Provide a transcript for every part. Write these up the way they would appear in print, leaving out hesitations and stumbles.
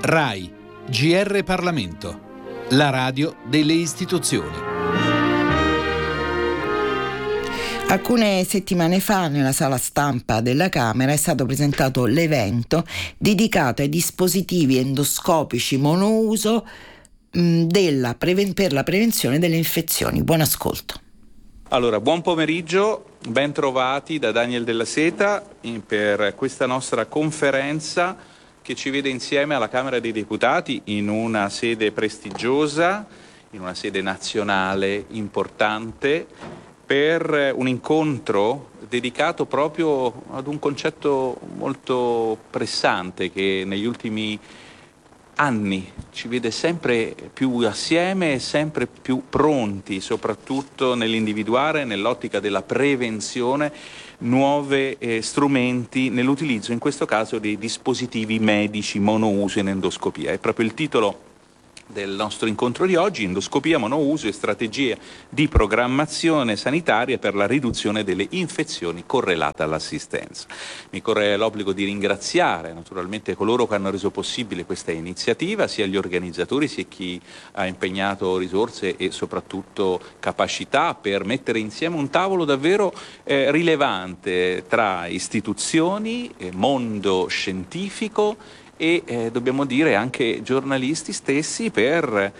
RAI, GR Parlamento, la radio delle istituzioni. Alcune settimane fa nella sala stampa della Camera è stato presentato l'evento dedicato ai dispositivi endoscopici monouso per la prevenzione delle infezioni. Buon ascolto. Allora, buon pomeriggio, ben trovati da Daniel Della Seta per questa nostra conferenza che ci vede insieme alla Camera dei Deputati in una sede prestigiosa, in una sede nazionale importante, per un incontro dedicato proprio ad un concetto molto pressante che negli ultimi anni ci vede sempre più assieme e sempre più pronti, soprattutto nell'individuare, nell'ottica della prevenzione, nuovi strumenti nell'utilizzo, in questo caso, dei dispositivi medici monouso in endoscopia. È proprio il titolo del nostro incontro di oggi: endoscopia monouso e strategie di programmazione sanitaria per la riduzione delle infezioni correlate all'assistenza. Mi corre l'obbligo di ringraziare naturalmente coloro che hanno reso possibile questa iniziativa, sia gli organizzatori sia chi ha impegnato risorse e soprattutto capacità per mettere insieme un tavolo davvero rilevante tra istituzioni, mondo scientifico e dobbiamo dire anche giornalisti stessi, per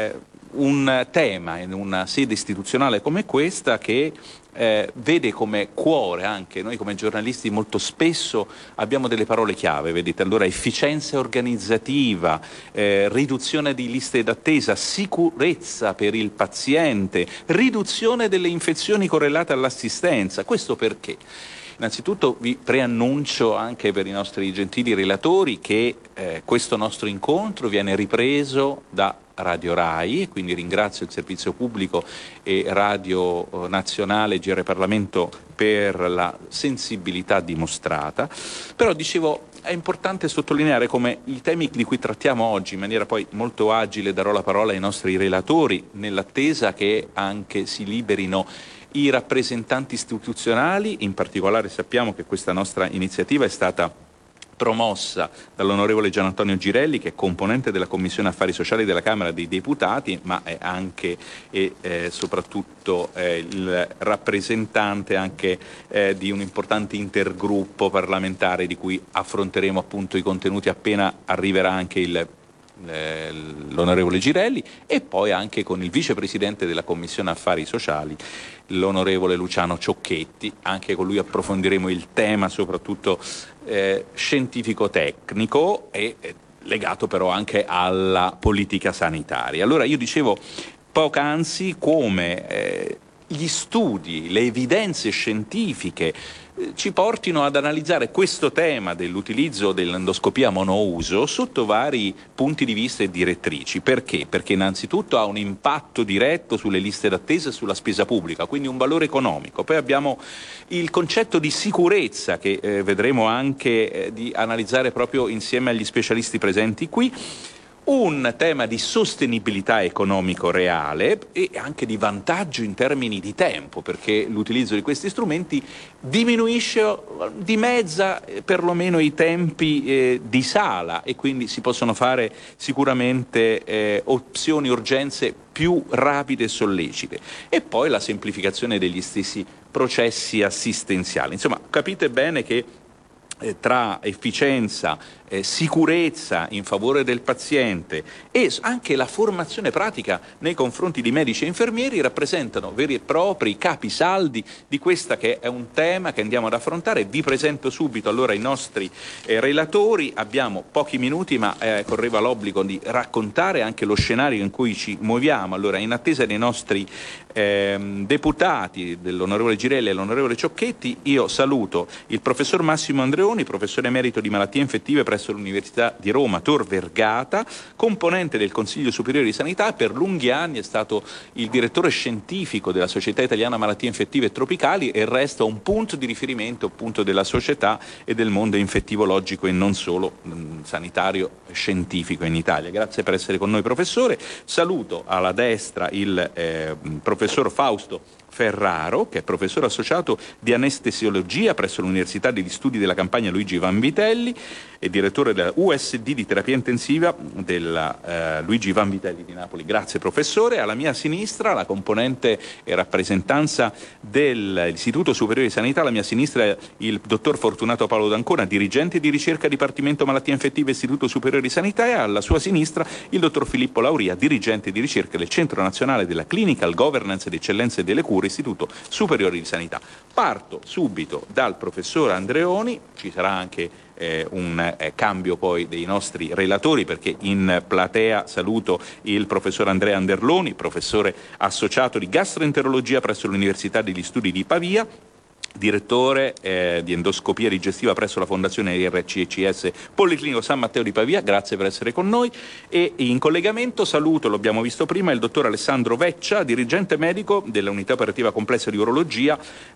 un tema in una sede istituzionale come questa che vede come cuore, anche noi come giornalisti molto spesso abbiamo delle parole chiave, vedete, allora efficienza organizzativa, riduzione di liste d'attesa, sicurezza per il paziente, riduzione delle infezioni correlate all'assistenza. Questo perché? Innanzitutto vi preannuncio anche per i nostri gentili relatori che questo nostro incontro viene ripreso da Radio RAI, e quindi ringrazio il servizio pubblico e Radio Nazionale GR Parlamento per la sensibilità dimostrata. Però dicevo, è importante sottolineare come i temi di cui trattiamo oggi, in maniera poi molto agile darò la parola ai nostri relatori, nell'attesa che anche si liberino i rappresentanti istituzionali. In particolare sappiamo che questa nostra iniziativa è stata promossa dall'onorevole Gian Antonio Girelli, che è componente della Commissione Affari Sociali della Camera dei Deputati, ma è anche e soprattutto il rappresentante anche di un importante intergruppo parlamentare di cui affronteremo appunto i contenuti appena arriverà anche l'onorevole Girelli, e poi anche con il vicepresidente della Commissione Affari Sociali, l'onorevole Luciano Ciocchetti. Anche con lui approfondiremo il tema soprattutto scientifico-tecnico e legato però anche alla politica sanitaria. Allora, io dicevo poc'anzi come gli studi, le evidenze scientifiche ci portino ad analizzare questo tema dell'utilizzo dell'endoscopia monouso sotto vari punti di vista e direttrici. Perché? Perché innanzitutto ha un impatto diretto sulle liste d'attesa e sulla spesa pubblica, quindi un valore economico. Poi abbiamo il concetto di sicurezza che vedremo anche di analizzare proprio insieme agli specialisti presenti qui. Un tema di sostenibilità economico reale e anche di vantaggio in termini di tempo, perché l'utilizzo di questi strumenti diminuisce, dimezza perlomeno i tempi di sala, e quindi si possono fare sicuramente opzioni, urgenze più rapide e sollecite. E poi la semplificazione degli stessi processi assistenziali. Insomma, capite bene che tra efficienza, sicurezza in favore del paziente e anche la formazione pratica nei confronti di medici e infermieri rappresentano veri e propri capisaldi di questa che è un tema che andiamo ad affrontare. Vi presento subito allora i nostri relatori. Abbiamo pochi minuti, ma correva l'obbligo di raccontare anche lo scenario in cui ci muoviamo. Allora, in attesa dei nostri deputati, dell'onorevole Girelli e dell'onorevole Ciocchetti, io saluto il professor Massimo Andreoni, professore emerito di malattie infettive presso l'Università di Roma Tor Vergata, componente del Consiglio Superiore di Sanità. Per lunghi anni è stato il direttore scientifico della Società Italiana Malattie Infettive e Tropicali e resta un punto di riferimento appunto della società e del mondo infettivologico e non solo sanitario scientifico in Italia. Grazie per essere con noi, professore. Saluto alla destra il professor Fausto Ferraro, che è professore associato di anestesiologia presso l'Università degli Studi della Campania Luigi Vanvitelli e direttore della USD di terapia intensiva della Luigi Vanvitelli di Napoli. Grazie professore. Alla mia sinistra la componente e rappresentanza dell'Istituto Superiore di Sanità, alla mia sinistra il dottor Fortunato Paolo D'Ancona, dirigente di ricerca Dipartimento Malattie Infettive Istituto Superiore di Sanità, e alla sua sinistra il dottor Filippo Lauria, dirigente di ricerca del Centro Nazionale della Clinical Governance ed Eccellenze delle Cure Istituto Superiore di Sanità. Parto subito dal professor Andreoni, ci sarà anche un cambio poi dei nostri relatori, perché in platea saluto il professor Andrea Anderloni, professore associato di gastroenterologia presso l'Università degli Studi di Pavia, direttore di endoscopia digestiva presso la Fondazione RCCS Policlinico San Matteo di Pavia. Grazie per essere con noi. E in collegamento saluto, lo abbiamo visto prima, il dottor Alessandro Veccia, dirigente medico dell'unità operativa complessa di urologia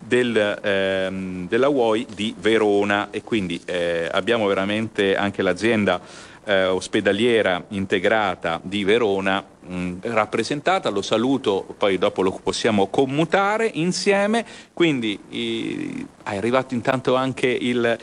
della UOI di Verona, e quindi abbiamo veramente anche l'azienda ospedaliera integrata di Verona rappresentata. Lo saluto, poi dopo lo possiamo commutare insieme. Quindi è arrivato intanto anche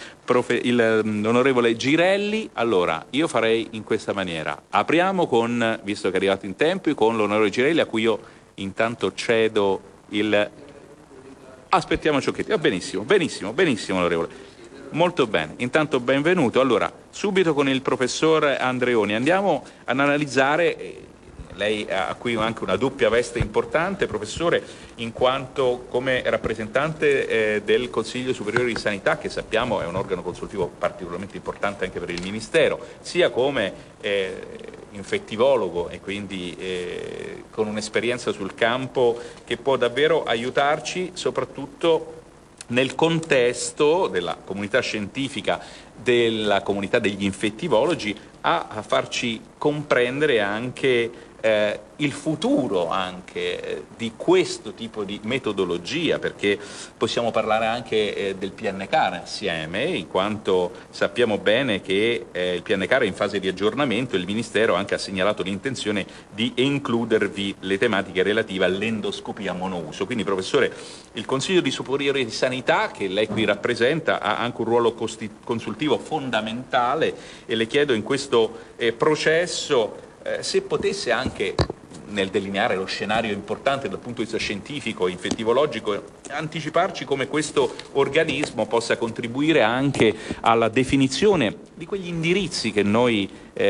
l'onorevole Girelli. Allora io farei in questa maniera: apriamo con, visto che è arrivato in tempo, con l'onorevole Girelli, a cui io intanto cedo il... Aspettiamo Ciocchetti. Benissimo onorevole. Molto bene, intanto benvenuto. Allora, subito con il professor Andreoni andiamo ad analizzare, lei ha qui anche una doppia veste importante, professore, in quanto come rappresentante del Consiglio Superiore di Sanità, che sappiamo è un organo consultivo particolarmente importante anche per il Ministero, sia come infettivologo e quindi con un'esperienza sul campo che può davvero aiutarci, soprattutto nel contesto della comunità scientifica, della comunità degli infettivologi, a farci comprendere anche il futuro anche di questo tipo di metodologia, perché possiamo parlare anche del PNCAR assieme, in quanto sappiamo bene che il PNCAR è in fase di aggiornamento e il Ministero anche ha segnalato l'intenzione di includervi le tematiche relative all'endoscopia monouso. Quindi professore, il Consiglio di Superiore di Sanità, che lei qui rappresenta, ha anche un ruolo consultivo fondamentale, e le chiedo in questo processo se potesse anche, nel delineare lo scenario importante dal punto di vista scientifico e infettivologico, anticiparci come questo organismo possa contribuire anche alla definizione di quegli indirizzi che noi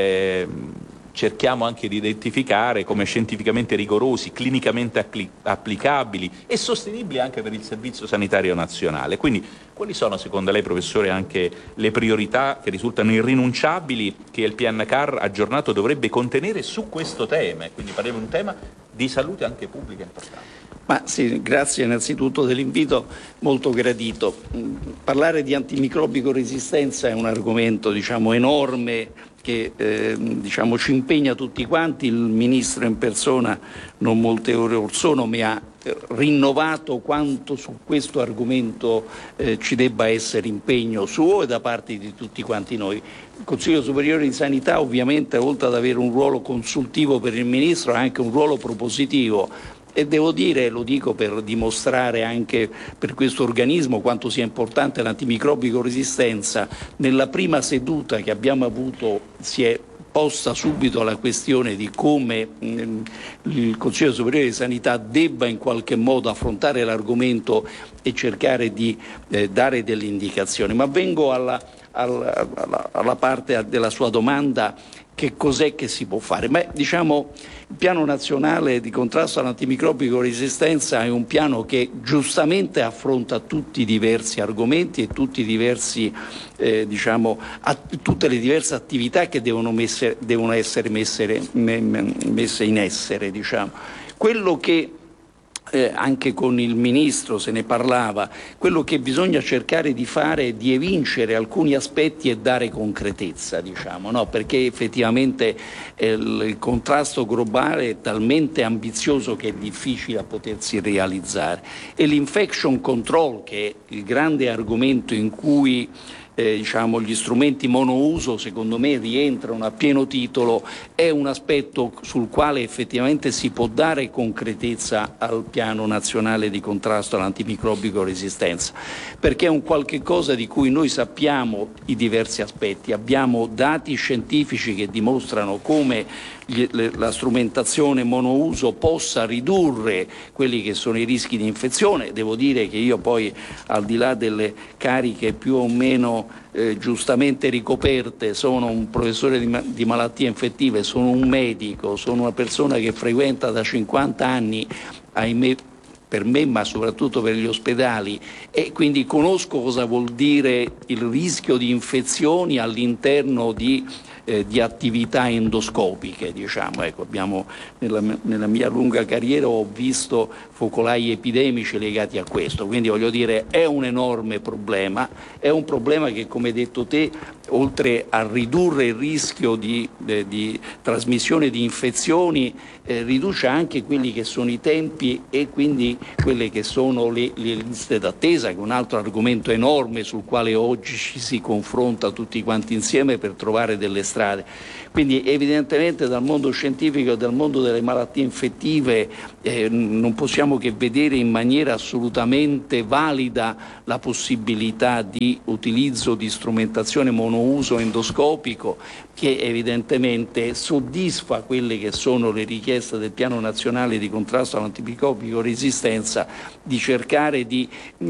cerchiamo anche di identificare come scientificamente rigorosi, clinicamente applicabili e sostenibili anche per il Servizio Sanitario Nazionale. Quindi quali sono secondo lei, professore, anche le priorità che risultano irrinunciabili che il PNCAR aggiornato dovrebbe contenere su questo tema? Quindi parliamo di un tema di salute anche pubblica importante. Ma sì, grazie innanzitutto dell'invito, molto gradito. Parlare di antimicrobico resistenza è un argomento enorme che ci impegna tutti quanti. Il Ministro in persona non molte ore or sono mi ha rinnovato quanto su questo argomento ci debba essere impegno suo e da parte di tutti quanti noi. Il Consiglio Superiore di Sanità ovviamente, oltre ad avere un ruolo consultivo per il Ministro, ha anche un ruolo propositivo. E devo dire, lo dico per dimostrare anche per questo organismo quanto sia importante l'antimicrobico resistenza, nella prima seduta che abbiamo avuto si è posta subito la questione di come il Consiglio Superiore di Sanità debba in qualche modo affrontare l'argomento e cercare di dare delle indicazioni. Ma vengo alla parte della sua domanda: che cos'è che si può fare? Il piano nazionale di contrasto all'antimicrobico resistenza è un piano che giustamente affronta tutti i diversi argomenti e tutte le diverse attività che devono essere messe in essere. Quello che anche con il Ministro se ne parlava, quello che bisogna cercare di fare è di evincere alcuni aspetti e dare concretezza, perché effettivamente il contrasto globale è talmente ambizioso che è difficile a potersi realizzare. E l'infection control, che è il grande argomento in cui gli strumenti monouso, secondo me rientrano a pieno titolo, è un aspetto sul quale effettivamente si può dare concretezza al piano nazionale di contrasto all'antimicrobico resistenza, perché è un qualche cosa di cui noi sappiamo i diversi aspetti, abbiamo dati scientifici che dimostrano come la strumentazione monouso possa ridurre quelli che sono i rischi di infezione. Devo dire che io poi, al di là delle cariche più o meno giustamente ricoperte, sono un professore di malattie infettive, sono un medico, sono una persona che frequenta da 50 anni, ahimè per me, ma soprattutto per gli ospedali, e quindi conosco cosa vuol dire il rischio di infezioni all'interno di attività endoscopiche, diciamo. Ecco, nella mia lunga carriera ho visto focolai epidemici legati a questo, quindi voglio dire è un enorme problema, è un problema che, come hai detto te, oltre a ridurre il rischio di trasmissione di infezioni, riduce anche quelli che sono i tempi e quindi quelle che sono le liste d'attesa, che è un altro argomento enorme sul quale oggi ci si confronta tutti quanti insieme per trovare delle strade. Quindi evidentemente dal mondo scientifico e dal mondo delle malattie infettive non possiamo che vedere in maniera assolutamente valida la possibilità di utilizzo di strumentazione monouso endoscopico, che evidentemente soddisfa quelle che sono le richieste del Piano Nazionale di Contrasto all'Antimicrobico Resistenza, di cercare di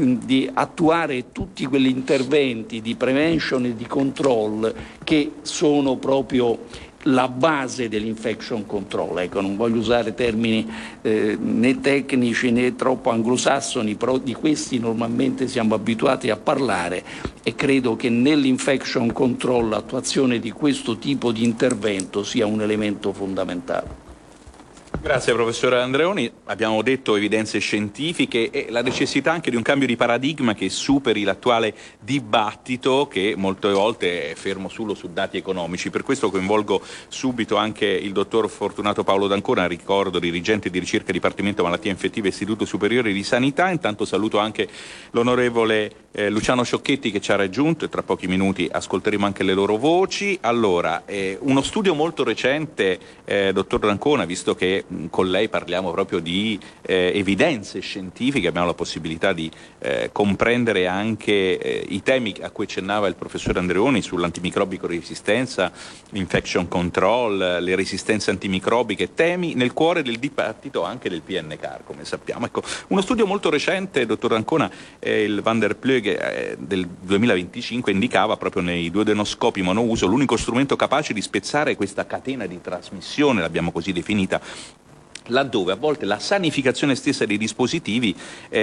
attuare tutti quegli interventi di prevention e di control che sono proprio la base dell'infection control. Ecco, non voglio usare termini né tecnici né troppo anglosassoni, però di questi normalmente siamo abituati a parlare, e credo che nell'infection control l'attuazione di questo tipo di intervento sia un elemento fondamentale. Grazie professore Andreoni, abbiamo detto evidenze scientifiche e la necessità anche di un cambio di paradigma che superi l'attuale dibattito che molte volte è fermo solo su dati economici. Per questo coinvolgo subito anche il dottor Fortunato Paolo D'Ancona, ricordo dirigente di ricerca Dipartimento Malattie Infettive Istituto Superiore di Sanità. Intanto saluto anche l'onorevole Luciano Sciocchetti che ci ha raggiunto e tra pochi minuti ascolteremo anche le loro voci. Allora, uno studio molto recente, dottor D'Ancona, visto che con lei parliamo proprio di evidenze scientifiche, abbiamo la possibilità di comprendere anche i temi a cui accennava il professore Andreoni sull'antimicrobico resistenza, l'infection control, le resistenze antimicrobiche, temi nel cuore del dibattito anche del PNCAR, come sappiamo. Ecco, uno studio molto recente, dottor D'Ancona, il Van der Plöge del 2025, indicava proprio nei duodenoscopi monouso l'unico strumento capace di spezzare questa catena di trasmissione, l'abbiamo così definita, laddove a volte la sanificazione stessa dei dispositivi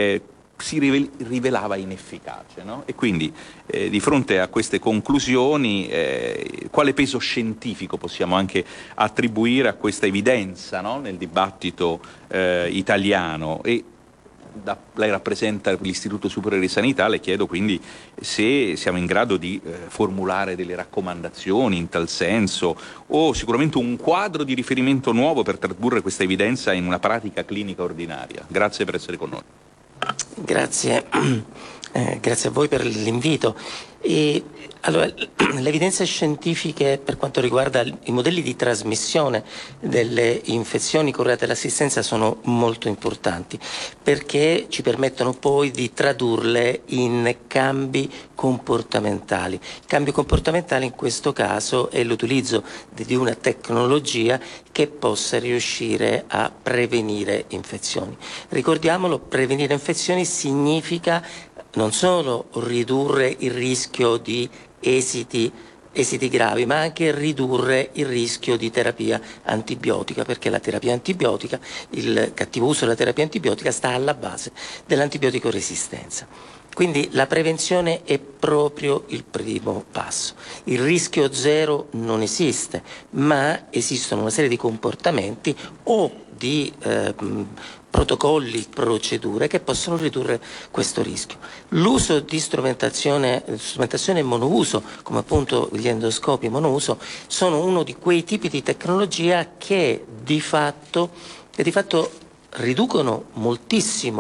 si rivelava inefficace, no? E quindi di fronte a queste conclusioni quale peso scientifico possiamo anche attribuire a questa evidenza, no? Nel dibattito italiano? E lei rappresenta l'Istituto Superiore di Sanità, le chiedo quindi se siamo in grado di formulare delle raccomandazioni in tal senso o sicuramente un quadro di riferimento nuovo per tradurre questa evidenza in una pratica clinica ordinaria. Grazie per essere con noi. Grazie, grazie a voi per l'invito. Allora, le evidenze scientifiche per quanto riguarda i modelli di trasmissione delle infezioni correlate all'assistenza sono molto importanti perché ci permettono poi di tradurle in cambi comportamentali. Il cambio comportamentale in questo caso è l'utilizzo di una tecnologia che possa riuscire a prevenire infezioni. Ricordiamolo, prevenire infezioni significa non solo ridurre il rischio di esiti gravi, ma anche ridurre il rischio di terapia antibiotica, perché la terapia antibiotica, il cattivo uso della terapia antibiotica sta alla base dell'antibiotico resistenza. Quindi la prevenzione è proprio il primo passo. Il rischio zero non esiste, ma esistono una serie di comportamenti o di protocolli, procedure che possono ridurre questo rischio. L'uso di strumentazione monouso, come appunto gli endoscopi monouso, sono uno di quei tipi di tecnologia che di fatto riducono moltissimo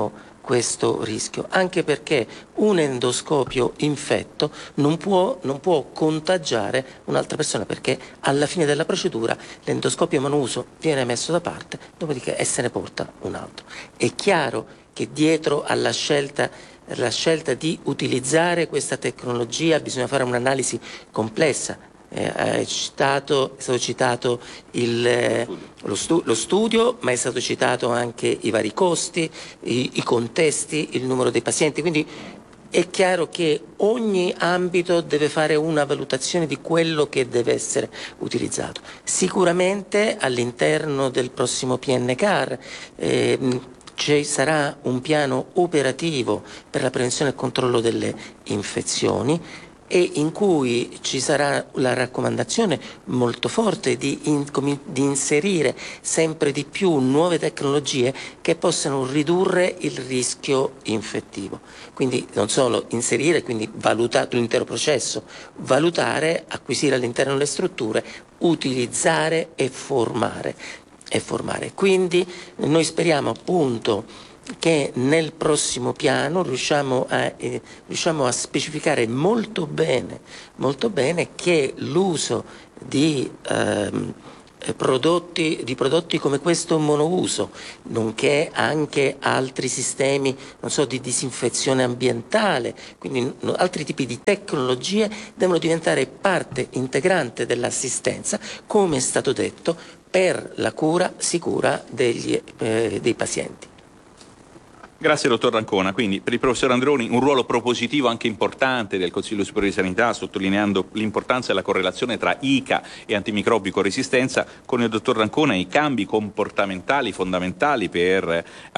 questo rischio, anche perché un endoscopio infetto non può contagiare un'altra persona, perché alla fine della procedura l'endoscopio monouso viene messo da parte, dopodiché se ne porta un altro. È chiaro che dietro alla scelta di utilizzare questa tecnologia bisogna fare un'analisi complessa. È stato citato lo studio, ma è stato citato anche i vari costi, i contesti, il numero dei pazienti, quindi è chiaro che ogni ambito deve fare una valutazione di quello che deve essere utilizzato. Sicuramente all'interno del prossimo PNCAR ci sarà un piano operativo per la prevenzione e il controllo delle infezioni, e in cui ci sarà la raccomandazione molto forte di inserire sempre di più nuove tecnologie che possano ridurre il rischio infettivo. Quindi non solo inserire, quindi valutare l'intero processo, valutare, acquisire all'interno delle strutture, utilizzare e formare. Quindi noi speriamo appunto che nel prossimo piano riusciamo a specificare molto bene che l'uso di prodotti come questo monouso, nonché anche altri sistemi, di disinfezione ambientale, quindi altri tipi di tecnologie, devono diventare parte integrante dell'assistenza, come è stato detto, per la cura sicura dei pazienti. Grazie dottor Ancona. Quindi per il professor Andreoni un ruolo propositivo anche importante del Consiglio Superiore di Sanità, sottolineando l'importanza della correlazione tra ICA e antimicrobico resistenza. Con il dottor Ancona i cambi comportamentali fondamentali per